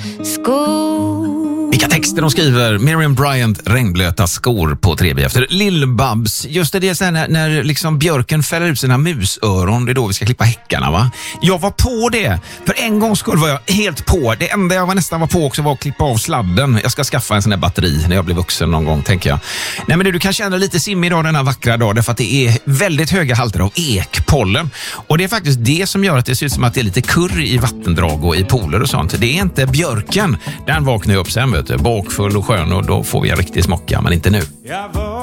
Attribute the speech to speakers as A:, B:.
A: Vilka texter de skriver. Miriam Bryant, regnblöta skor på 3B efter Lill-Babs. Just det är så här när liksom björken fäller ut sina musöron, det är då vi ska klippa häckarna, va? Jag var på det. För en gång skulle var jag helt på. Det enda jag nästan var på också var att klippa av sladden. Jag ska skaffa en sån här batteri när jag blir vuxen någon gång, tänker jag. Nej, men du kan känna lite simmig idag denna vackra dag, därför att det är väldigt höga halter av ekpollen. Och det är faktiskt det som gör att det ser ut som att det är lite kurr i vattendrag och i pooler och sånt. Det är inte björken. Den vaknar upp sen, vet du, bakfull och skön, och då får vi en riktig smocka, men inte nu.